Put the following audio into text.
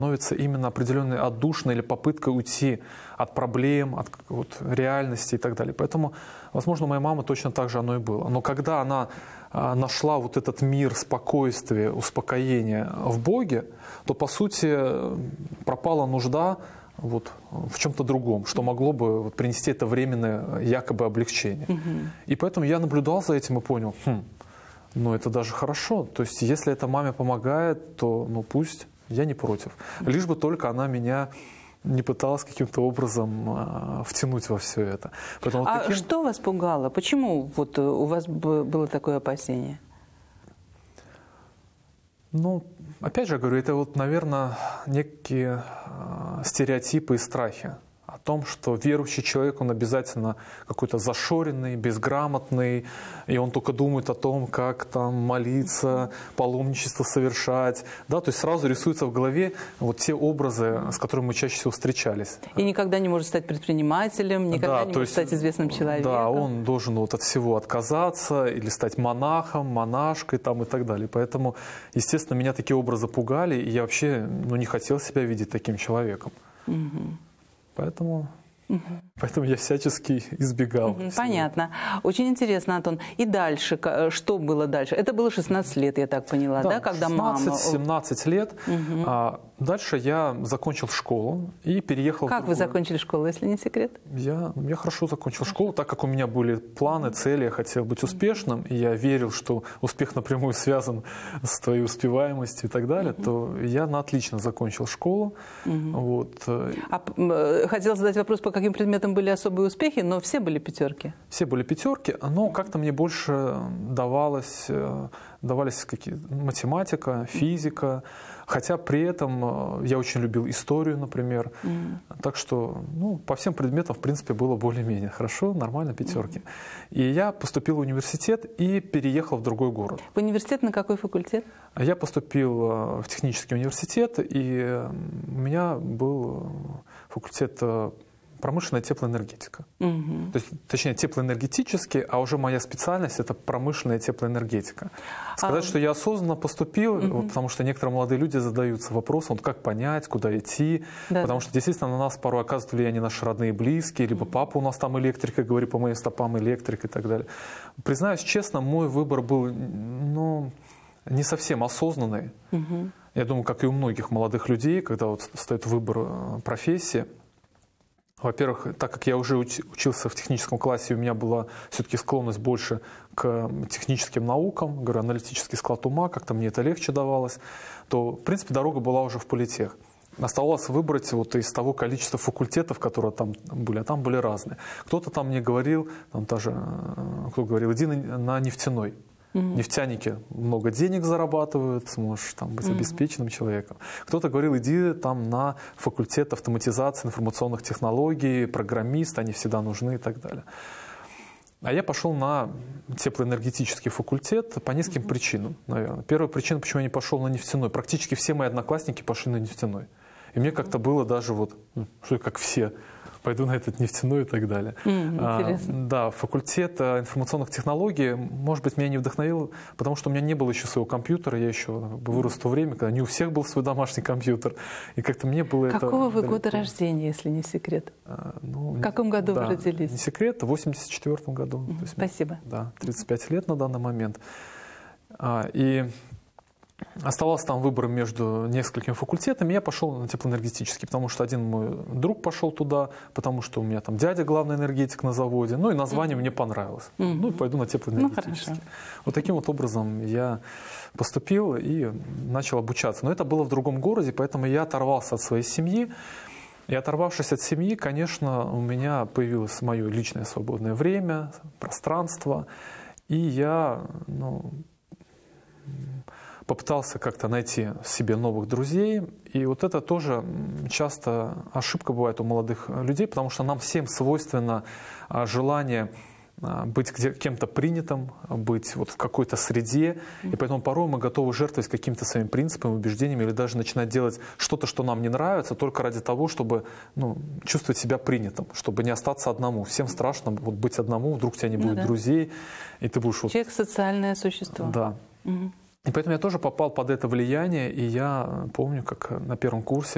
становится именно определенной отдушиной или попыткой уйти от проблем, от вот, реальности и так далее. Поэтому, возможно, у моей мамы точно так же оно и было. Но когда она нашла вот этот мир спокойствия, успокоения в Боге, то, по сути, пропала нужда вот в чем-то другом, что могло бы вот принести это временное якобы облегчение. И поэтому я наблюдал за этим и понял, ну это даже хорошо. То есть если это маме помогает, то ну пусть, я не против. Лишь бы только она меня не пыталась каким-то образом втянуть во все это. Поэтому вот таким... что вас пугало? Почему вот у вас было такое опасение? Ну, опять же говорю, это вот, наверное, некие стереотипы и страхи о том, что верующий человек, он обязательно какой-то зашоренный, безграмотный, и он только думает о том, как там молиться, паломничество совершать. Да, то есть сразу рисуются в голове вот те образы, с которыми мы чаще всего встречались. И никогда не может стать предпринимателем, никогда не может стать известным человеком. Да, он должен вот от всего отказаться или стать монахом, монашкой там, и так далее. Поэтому, естественно, меня такие образы пугали, и я вообще ну, не хотел себя видеть таким человеком. Поэтому я всячески избегал. Понятно. Очень интересно, Антон. И дальше, что было дальше? Это было 16 лет, я так поняла, да? Когда 16-17 лет. Дальше я закончил школу и переехал... Как вы закончили школу, если не секрет? Я хорошо закончил школу, так как у меня были планы, цели, я хотел быть успешным, и я верил, что успех напрямую связан с твоей успеваемостью и так далее, то я на отлично закончил школу. Вот. Хотела задать вопрос, по каким предметам были особые успехи, но все были пятерки? Все были пятерки, но как-то мне больше давались математика, физика, хотя при этом я очень любил историю, например. Так что ну, по всем предметам, в принципе, было более-менее хорошо, нормально, пятерки. И я поступил в университет и переехал в другой город. В университет на какой факультет? Я поступил в технический университет, и у меня был факультет промышленная теплоэнергетика. То есть, точнее, теплоэнергетический, а уже моя специальность – это промышленная теплоэнергетика. Сказать, что я осознанно поступил, вот, потому что некоторые молодые люди задаются вопросом, вот, как понять, куда идти, потому что действительно на нас порой оказывают влияние наши родные и близкие, либо папа у нас там электрик, и говорит по моим стопам электрик и так далее. Признаюсь честно, мой выбор был ну, не совсем осознанный. Я думаю, как и у многих молодых людей, когда вот стоит выбор профессии. Во-первых, так как я уже учился в техническом классе, у меня была все-таки склонность больше к техническим наукам, говорю, аналитический склад ума, как-то мне это легче давалось, то, в принципе, дорога была уже в политех. Оставалось выбрать вот из того количества факультетов, которые там были, а там были разные. Кто-то там мне говорил, там даже, кто говорил, иди на нефтяной. Нефтяники много денег зарабатывают, сможешь там быть обеспеченным человеком. Кто-то говорил, иди там на факультет автоматизации, информационных технологий, программист, они всегда нужны и так далее. А я пошел на теплоэнергетический факультет по нескольким причинам, наверное. Первая причина, почему я не пошел на нефтяной. Практически все мои одноклассники пошли на нефтяной. И мне как-то было даже вот, что как все, пойду на этот нефтяной и так далее. Да, факультет информационных технологий, может быть, меня не вдохновил, потому что у меня не было еще своего компьютера, я еще вырос в то время, когда не у всех был свой домашний компьютер, и как-то мне было это... Какого вы года рождения, если не секрет? В каком году вы родились? Не секрет, в 84-м году. То есть, спасибо. Да, 35 лет на данный момент. И оставался там выбор между несколькими факультетами, я пошел на теплоэнергетический, потому что один мой друг пошел туда, потому что у меня там дядя главный энергетик на заводе, ну и название мне понравилось. Ну и пойду на теплоэнергетический. Вот таким вот образом я поступил и начал обучаться. Но это было в другом городе, поэтому я оторвался от своей семьи. И оторвавшись от семьи, конечно, у меня появилось мое личное свободное время, пространство, и я попытался как-то найти себе новых друзей. И вот это тоже часто ошибка бывает у молодых людей, потому что нам всем свойственно желание быть кем-то принятым, быть вот в какой-то среде. И поэтому порой мы готовы жертвовать какими-то своими принципами, убеждениями или даже начинать делать что-то, что нам не нравится, только ради того, чтобы чувствовать себя принятым, чтобы не остаться одному. Всем страшно вот быть одному, вдруг у тебя не будет друзей, и ты будешь... Человек — социальное существо. Да. И поэтому я тоже попал под это влияние, и я помню, как на первом курсе